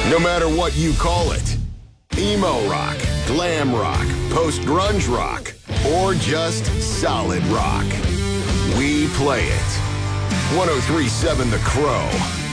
No matter what you call it. Emo rock, glam rock, post-grunge rock, or just solid rock. We play it. 103.7 The Crow.